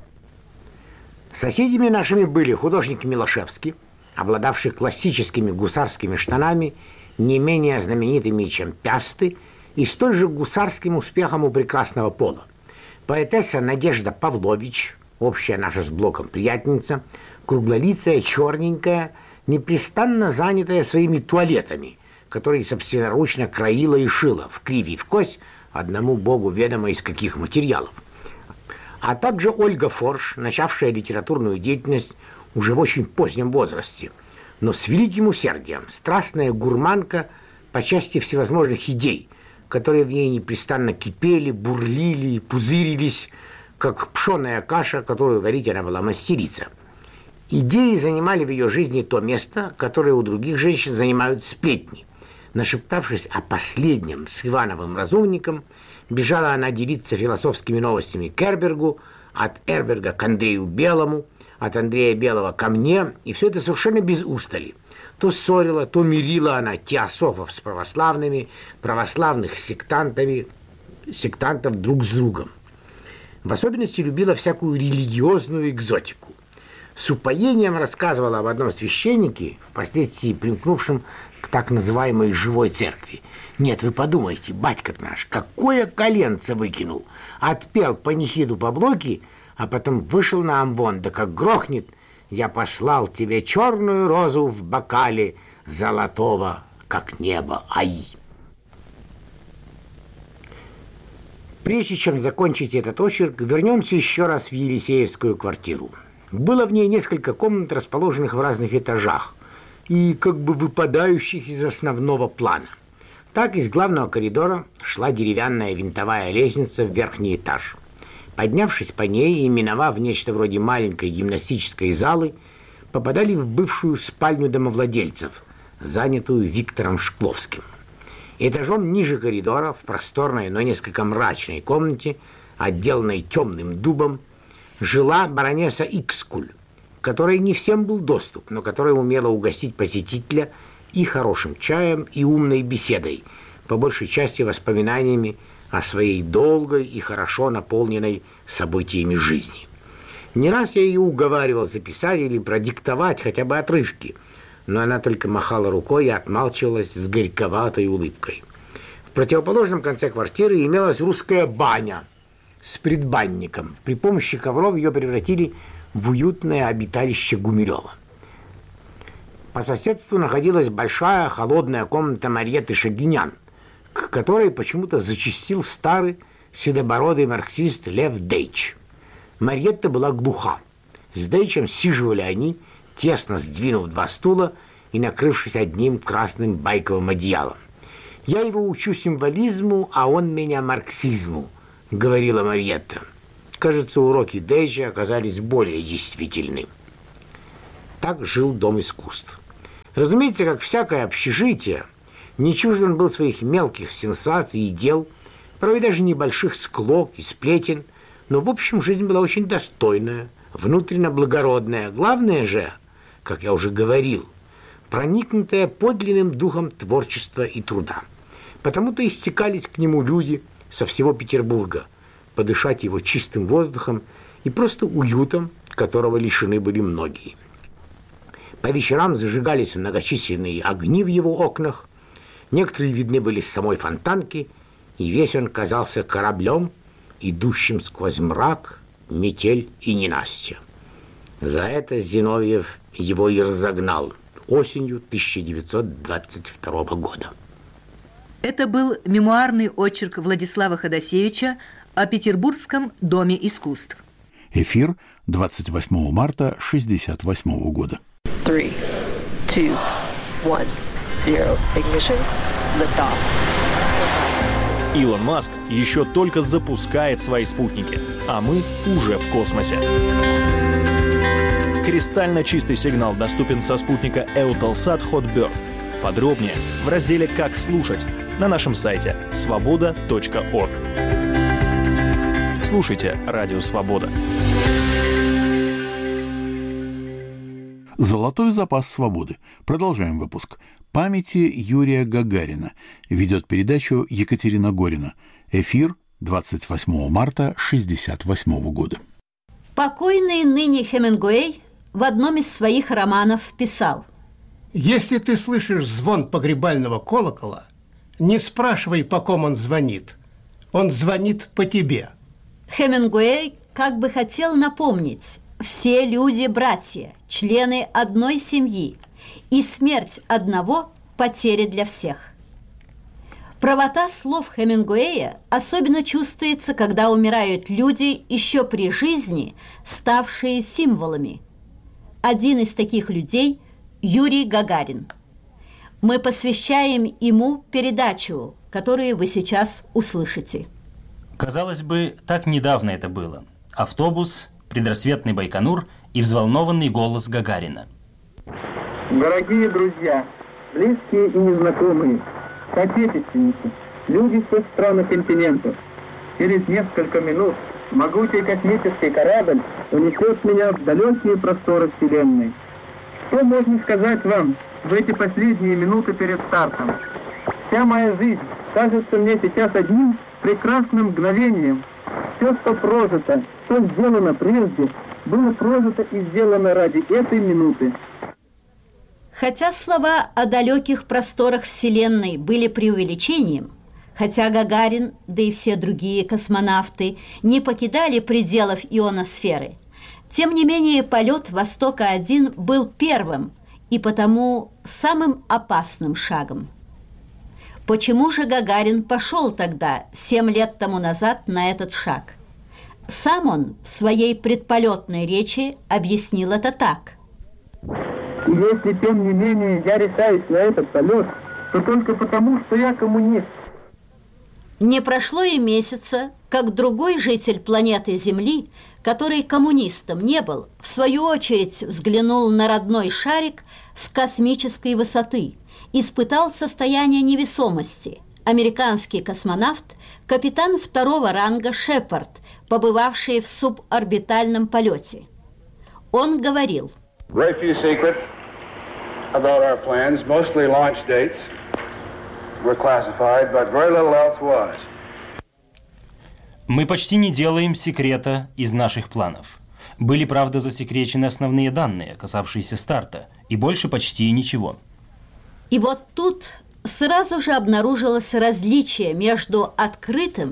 Соседями нашими были художник Милошевский, обладавший классическими гусарскими штанами, не менее знаменитыми, чем Пясты, и столь же гусарским успехом у прекрасного пола. Поэтесса Надежда Павлович, общая наша с Блоком приятельница, круглолицая, черненькая, непрестанно занятая своими туалетами, которые собственноручно краила и шила в кривь и в кость, одному богу ведомо из каких материалов. А также Ольга Форш, начавшая литературную деятельность уже в очень позднем возрасте, но с великим усердием, страстная гурманка по части всевозможных идей, которые в ней непрестанно кипели, бурлили, пузырились, как пшеная каша, которую варить она была мастерица. Идеи занимали в ее жизни то место, которое у других женщин занимают сплетни. Нашептавшись о последнем с Ивановым разумником, бежала она делиться философскими новостями к Эрбергу, от Эрберга к Андрею Белому, от Андрея Белого ко мне, и все это совершенно без устали. То ссорила, то мирила она теософов с православными, православных с сектантами, сектантов друг с другом. В особенности любила всякую религиозную экзотику. С упоением рассказывала об одном священнике, впоследствии примкнувшем к так называемой живой церкви. Нет, вы подумайте, батька наш, какое коленце выкинул. Отпел панихиду по Блоке, а потом вышел на амвон, да как грохнет: «Я послал тебе черную розу в бокале золотого, как небо, ай». Прежде чем закончить этот очерк, вернемся еще раз в Елисеевскую квартиру. Было в ней несколько комнат, расположенных в разных этажах и как бы выпадающих из основного плана. Так из главного коридора шла деревянная винтовая лестница в верхний этаж. Поднявшись по ней и миновав нечто вроде маленькой гимнастической залы, попадали в бывшую спальню домовладельцев, занятую Виктором Шкловским. Этажом ниже коридора, в просторной, но несколько мрачной комнате, отделанной темным дубом, жила баронесса Икскуль, которой не всем был доступ, но которая умела угостить посетителя и хорошим чаем, и умной беседой, по большей части воспоминаниями о своей долгой и хорошо наполненной событиями жизни. Не раз я ее уговаривал записать или продиктовать хотя бы отрывки, но она только махала рукой и отмалчивалась с горьковатой улыбкой. В противоположном конце квартиры имелась русская баня с предбанником. При помощи ковров ее превратили в уютное обиталище Гумилева. По соседству находилась большая холодная комната Марьетты Шагинян, к которой почему-то зачастил старый седобородый марксист Лев Дейч. Марьетта была глуха. С Дейчем сиживали они, тесно сдвинув два стула и накрывшись одним красным байковым одеялом. «Я его учу символизму, а он меня марксизму», — говорила Марьетта. Кажется, уроки Дейча оказались более действительны. Так жил Дом искусств. Разумеется, как всякое общежитие, не чужд он был своих мелких сенсаций и дел, порой даже небольших склок и сплетен, но, в общем, жизнь была очень достойная, внутренне благородная. Главное же, как я уже говорил, проникнутая подлинным духом творчества и труда. Потому-то и стекались к нему люди со всего Петербурга, подышать его чистым воздухом и просто уютом, которого лишены были многие. По вечерам зажигались многочисленные огни в его окнах, некоторые видны были с самой Фонтанки, и весь он казался кораблем, идущим сквозь мрак, метель и ненастье. За это Зиновьев его и разогнал осенью тысяча девятьсот двадцать второго года. Это был мемуарный очерк Владислава Ходосевича о Петербургском доме искусств. Эфир двадцать восьмого марта шестьдесят восьмого года. Three, two, one, zero. Ignition. Lift off. Илон Маск еще только запускает свои спутники, а мы уже в космосе. Кристально чистый сигнал доступен со спутника Eutelsat Hotbird. Подробнее в разделе «Как слушать» на нашем сайте свобода точка орг. Слушайте Радио Свобода. Золотой запас свободы. Продолжаем выпуск. Памяти Юрия Гагарина. Ведет передачу Екатерина Горина. Эфир двадцать восьмого марта шестьдесят восьмого года. Покойный ныне Хемингуэй в одном из своих романов писал: «Если ты слышишь звон погребального колокола, не спрашивай, по ком он звонит. Он звонит по тебе». Хемингуэй как бы хотел напомнить: все люди братья, члены одной семьи, и смерть одного – потеря для всех. Правота слов Хемингуэя особенно чувствуется, когда умирают люди, еще при жизни ставшие символами. Один из таких людей – Юрий Гагарин. Мы посвящаем ему передачу, которую вы сейчас услышите. Казалось бы, так недавно это было. Автобус, предрассветный Байконур и взволнованный голос Гагарина. Дорогие друзья, близкие и незнакомые, соотечественники, люди всех стран и континентов, через несколько минут могучий космический корабль унесет меня в далекие просторы Вселенной. Что можно сказать вам в эти последние минуты перед стартом? Вся моя жизнь кажется мне сейчас одним прекрасным мгновением. Все, что прожито, что сделано прежде, было прожито и сделано ради этой минуты. Хотя слова о далеких просторах Вселенной были преувеличением, хотя Гагарин, да и все другие космонавты не покидали пределов ионосферы, тем не менее полет «Востока-один» был первым и потому самым опасным шагом. Почему же Гагарин пошел тогда, семь лет тому назад, на этот шаг? Сам он в своей предполетной речи объяснил это так. Если, тем не менее, я решаюсь на этот полет, то только потому, что я коммунист. Не прошло и месяца, как другой житель планеты Земли, который коммунистом не был, в свою очередь взглянул на родной шарик с космической высоты, испытал состояние невесомости. Американский космонавт, капитан второго ранга Шепард, побывавший в суборбитальном полете. Он говорил: Very few secrets about our plans, mostly launch dates were classified, but very little else was. Мы почти не делаем секрета из наших планов. Были, правда, засекречены основные данные, касавшиеся старта, и больше почти ничего. И вот тут сразу же обнаружилось различие между открытым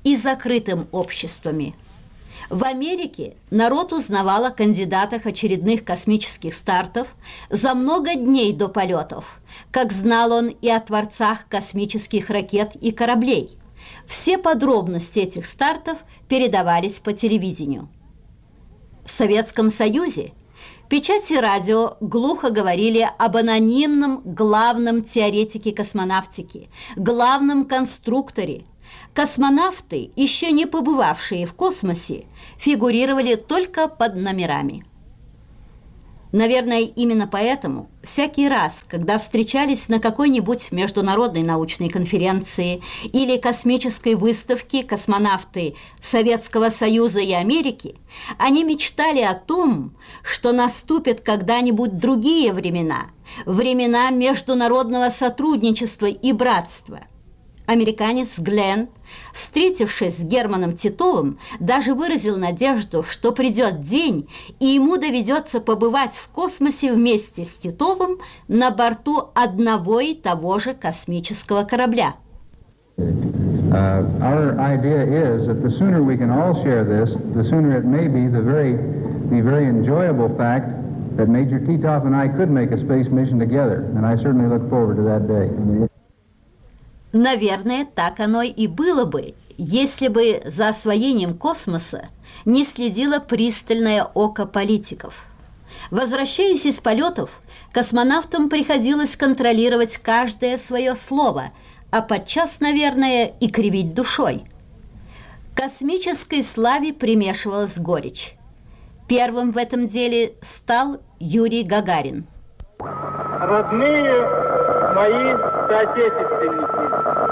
и закрытым обществами. В Америке народ узнавал о кандидатах очередных космических стартов за много дней до полетов, как знал он и о творцах космических ракет и кораблей. Все подробности этих стартов передавались по телевидению. В Советском Союзе печать и радио глухо говорили об анонимном главном теоретике космонавтики, главном конструкторе. Космонавты, еще не побывавшие в космосе, фигурировали только под номерами. Наверное, именно поэтому всякий раз, когда встречались на какой-нибудь международной научной конференции или космической выставке космонавты Советского Союза и Америки, они мечтали о том, что наступят когда-нибудь другие времена, времена международного сотрудничества и братства. Американец Гленн, встретившись с Германом Титовым, даже выразил надежду, что придет день, и ему доведется побывать в космосе вместе с Титовым на борту одного и того же космического корабля. Uh, our idea is that the sooner we can all share this, the sooner it may be the very, the very enjoyable fact that Major Titov and I could make a space mission together, and I certainly look forward to that day. Наверное, так оно и было бы, если бы за освоением космоса не следило пристальное око политиков. Возвращаясь из полетов, космонавтам приходилось контролировать каждое свое слово, а подчас, наверное, и кривить душой. К космической славе примешивалась горечь. Первым в этом деле стал Юрий Гагарин. Родные мои соотечественники,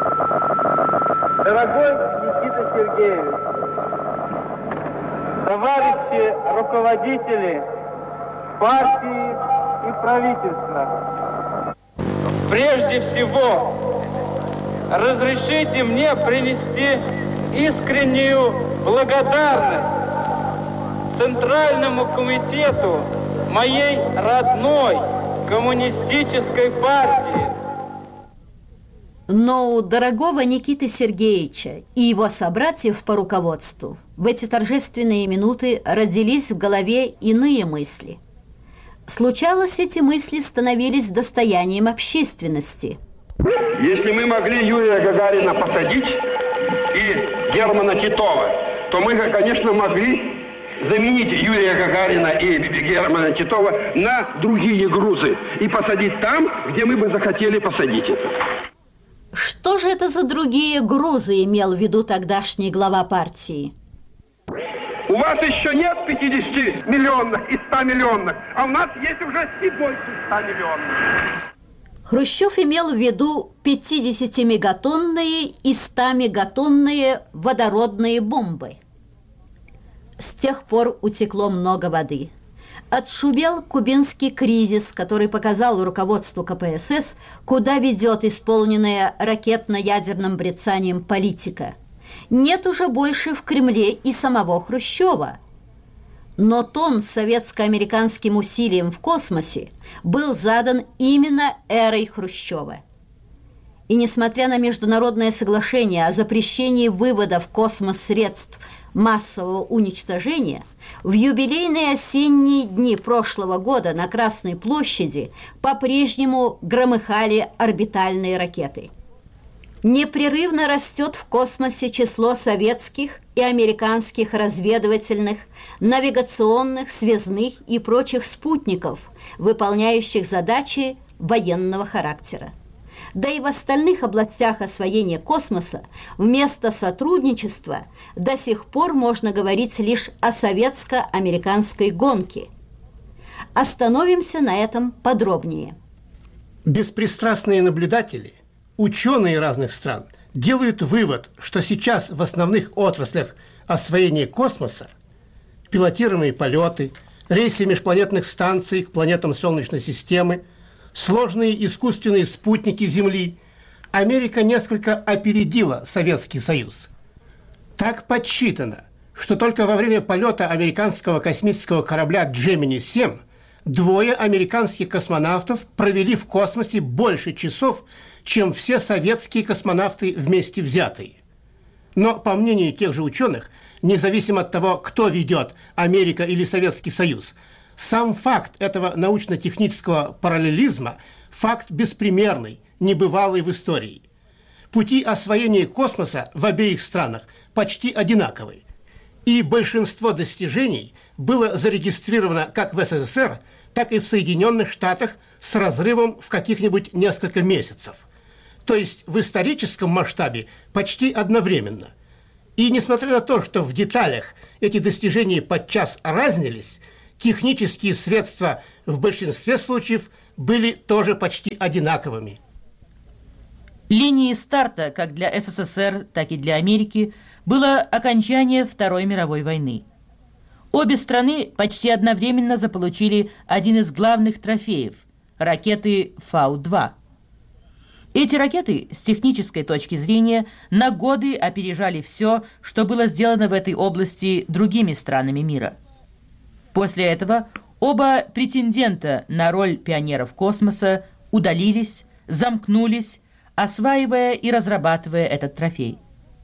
дорогой Никита Сергеевич, товарищи руководители партии и правительства, прежде всего разрешите мне принести искреннюю благодарность Центральному комитету моей родной коммунистической партии. Но у дорогого Никиты Сергеевича и его собратьев по руководству в эти торжественные минуты родились в голове иные мысли. Случалось, эти мысли становились достоянием общественности. Если мы могли Юрия Гагарина посадить и Германа Титова, то мы, конечно, могли заменить Юрия Гагарина и Германа Титова на другие грузы и посадить там, где мы бы захотели посадить это. Что же это за другие грузы имел в виду тогдашний глава партии? У вас еще нет пятидесяти миллионных и ста миллионных, а у нас есть уже и больше ста миллионных. Хрущев имел в виду пятидесятимегатонные и стамегатонные водородные бомбы. С тех пор утекло много воды. Отшумел кубинский кризис, который показал руководству ка пэ эс эс, куда ведет исполненная ракетно-ядерным брецанием политика. Нет уже больше в Кремле и самого Хрущева. Но тон советско-американским усилиям в космосе был задан именно эрой Хрущева. И несмотря на международное соглашение о запрещении вывода в космос средств массового уничтожения, в юбилейные осенние дни прошлого года на Красной площади по-прежнему громыхали орбитальные ракеты. Непрерывно растет в космосе число советских и американских разведывательных, навигационных, связных и прочих спутников, выполняющих задачи военного характера. Да и в остальных областях освоения космоса вместо сотрудничества до сих пор можно говорить лишь о советско-американской гонке. Остановимся на этом подробнее. Беспристрастные наблюдатели, ученые разных стран делают вывод, что сейчас в основных отраслях освоения космоса пилотируемые полеты, рейсы межпланетных станций к планетам Солнечной системы, сложные искусственные спутники Земли, Америка несколько опередила Советский Союз. Так подсчитано, что только во время полета американского космического корабля Джемини семь двое американских космонавтов провели в космосе больше часов, чем все советские космонавты вместе взятые. Но, по мнению тех же ученых, независимо от того, кто ведет, Америка или Советский Союз, сам факт этого научно-технического параллелизма – факт беспримерный, небывалый в истории. Пути освоения космоса в обеих странах почти одинаковы. И большинство достижений было зарегистрировано как в СССР, так и в Соединенных Штатах с разрывом в каких-нибудь несколько месяцев. То есть в историческом масштабе почти одновременно. И несмотря на то, что в деталях эти достижения подчас разнились, технические средства в большинстве случаев были тоже почти одинаковыми. Линией старта как для СССР, так и для Америки было окончание Второй мировой войны. Обе страны почти одновременно заполучили один из главных трофеев – ракеты Фау два. Эти ракеты, с технической точки зрения, на годы опережали все, что было сделано в этой области другими странами мира. После этого оба претендента на роль пионеров космоса удалились, замкнулись, осваивая и разрабатывая этот трофей.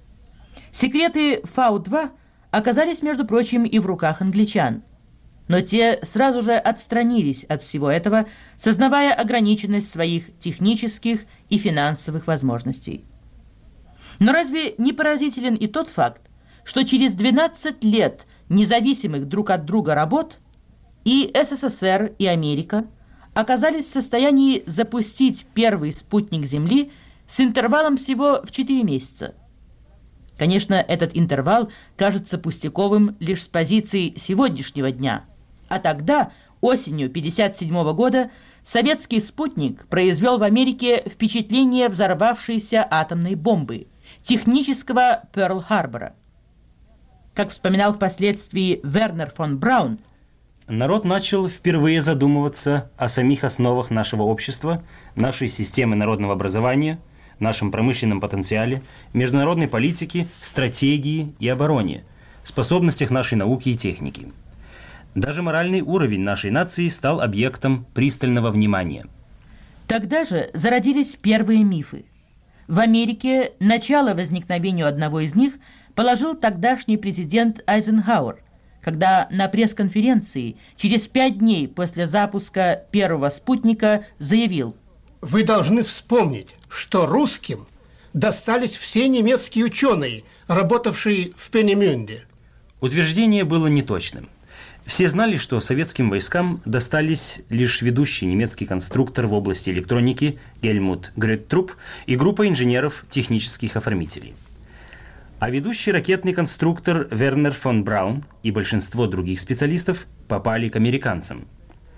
Секреты Фау два оказались, между прочим, и в руках англичан. Но те сразу же отстранились от всего этого, сознавая ограниченность своих технических и финансовых возможностей. Но разве не поразителен и тот факт, что через двенадцать лет независимых друг от друга работ и СССР, и Америка оказались в состоянии запустить первый спутник Земли с интервалом всего в четыре месяца. Конечно, этот интервал кажется пустяковым лишь с позиции сегодняшнего дня. А тогда, осенью тысяча девятьсот пятьдесят седьмого года, советский спутник произвел в Америке впечатление взорвавшейся атомной бомбы, технического Пёрл-Харбора. Как вспоминал впоследствии Вернер фон Браун, народ начал впервые задумываться о самих основах нашего общества, нашей системы народного образования, нашем промышленном потенциале, международной политике, стратегии и обороне, способностях нашей науки и техники. Даже моральный уровень нашей нации стал объектом пристального внимания. Тогда же зародились первые мифы. В Америке начало возникновению одного из них положил тогдашний президент Айзенхауэр, когда на пресс-конференции через пять дней после запуска первого спутника заявил: «Вы должны вспомнить, что русским достались все немецкие ученые, работавшие в Пенемюнде». Утверждение было неточным. Все знали, что советским войскам достались лишь ведущий немецкий конструктор в области электроники Гельмут Греттруп и группа инженеров технических оформителей. А ведущий ракетный конструктор Вернер фон Браун и большинство других специалистов попали к американцам.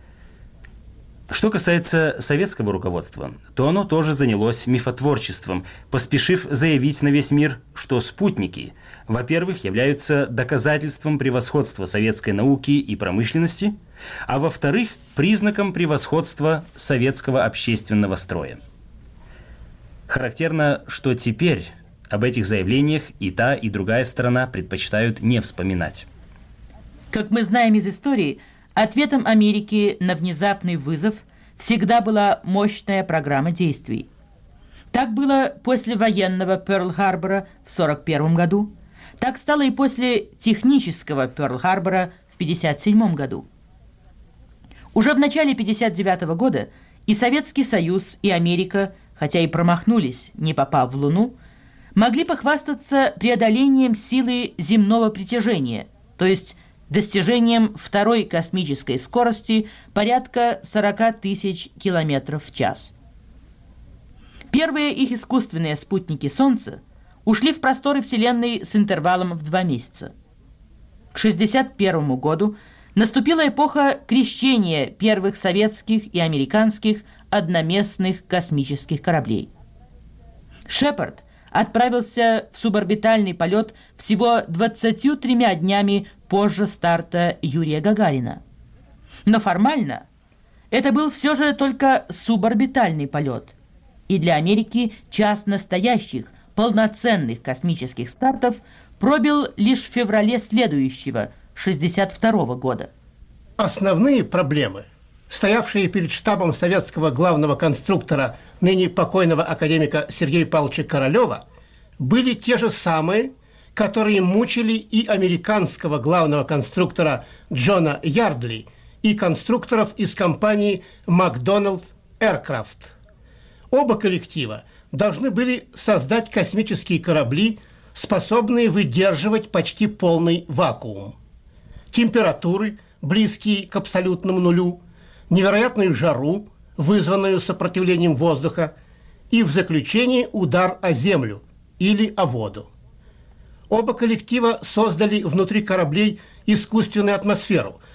Что касается советского руководства, то оно тоже занялось мифотворчеством, поспешив заявить на весь мир, что спутники, во-первых, являются доказательством превосходства советской науки и промышленности, а во-вторых, признаком превосходства советского общественного строя. Характерно, что теперь об этих заявлениях и та, и другая сторона предпочитают не вспоминать. Как мы знаем из истории, ответом Америки на внезапный вызов всегда была мощная программа действий. Так было после военного Пёрл-Харбора в сорок первом году, так стало и после технического Пёрл-Харбора в пятьдесят седьмом году. Уже в начале пятьдесят девятого года и Советский Союз, и Америка, хотя и промахнулись, не попав в Луну, могли похвастаться преодолением силы земного притяжения, то есть достижением второй космической скорости порядка сорок тысяч километров в час. Первые их искусственные спутники Солнца ушли в просторы Вселенной с интервалом в два месяца. К шестьдесят первому году наступила эпоха крещения первых советских и американских одноместных космических кораблей. «Шепард» отправился в суборбитальный полет всего двадцатью тремя днями позже старта Юрия Гагарина. Но формально это был все же только суборбитальный полет, и для Америки час настоящих, полноценных космических стартов пробил лишь в феврале следующего, шестьдесят второго года. Основные проблемы, стоявшие перед штабом советского главного конструктора, ныне покойного академика Сергея Павловича Королева, были те же самые, которые мучили и американского главного конструктора Джона Ярдли, и конструкторов из компании Макдоналд Aircraft. Оба коллектива должны были создать космические корабли, способные выдерживать почти полный вакуум. Температуры, близкие к абсолютному нулю, невероятную жару, вызванную сопротивлением воздуха, и в заключении удар о землю или о воду. Оба коллектива создали внутри кораблей искусственную атмосферу,